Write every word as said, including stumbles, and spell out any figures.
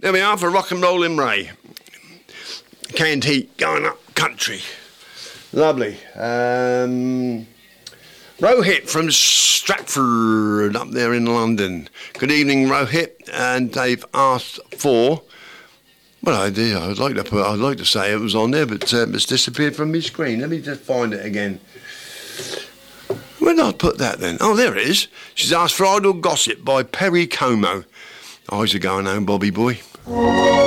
There we are for Rock and Rollin' Ray. Canned heat going up country. Lovely. Um, Rohit from Stratford up there in London. Good evening, Rohit. And they've asked for... Well, I did. I'd like to put. I'd like to say it was on there, but uh, it's disappeared from my screen. Let me just find it again. Where did I put that then? Oh, there it is. She's asked for Idle Gossip by Perry Como. Eyes are going home, Bobby boy.